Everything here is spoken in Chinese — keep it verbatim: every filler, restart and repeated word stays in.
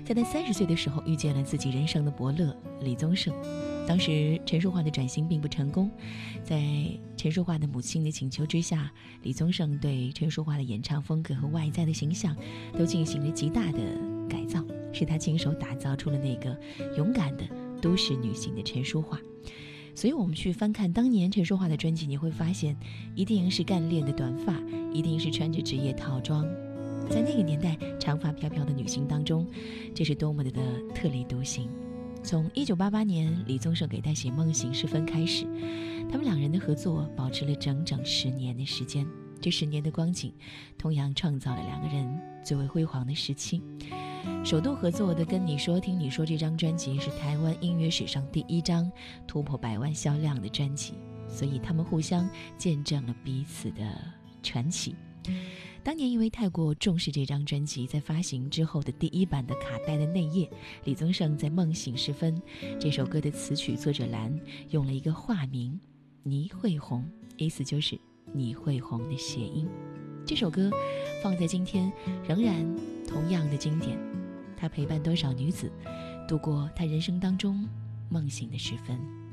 在他三十岁的时候遇见了自己人生的伯乐李宗盛。当时陈淑桦的转型并不成功，在陈淑桦的母亲的请求之下，李宗盛对陈淑桦的演唱风格和外在的形象都进行了极大的改造，是他亲手打造出了那个勇敢的都市女性的陈淑桦。所以我们去翻看当年陈淑桦的专辑，你会发现一定是干练的短发，一定是穿着职业套装。在那个年代，长发飘飘的女性当中，这是多么的特立独行。从一九八八年李宗盛给他写《梦醒时分》开始，他们两人的合作保持了整整十年的时间。这十年的光景同样创造了两个人最为辉煌的时期。首度合作的《跟你说听你说》这张专辑是台湾音乐史上第一张突破百万销量的专辑，所以他们互相见证了彼此的传奇。当年因为太过重视这张专辑，在发行之后的第一版的卡带的内页，李宗盛在《梦醒时分》这首歌的词曲作者栏用了一个化名倪慧红，意思就是倪慧红的谐音。这首歌放在今天仍然同样的经典，它陪伴多少女子度过她人生当中梦醒的时分。